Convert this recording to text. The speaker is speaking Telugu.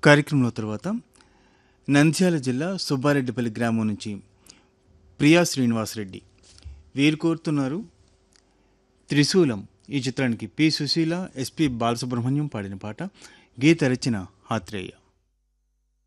కార్యక్రమంలో తర్వాత నంద్యాల జిల్లా సుబ్బారెడ్డిపల్లి గ్రామం నుంచి ప్రియా శ్రీనివాసరెడ్డి వీరు కోరుతున్నారు త్రిశూలం ఈ చిత్రానికి పి సుశీల ఎస్పి బాలసుబ్రహ్మణ్యం పాడిన పాట, గీత రచన ఆత్రేయ.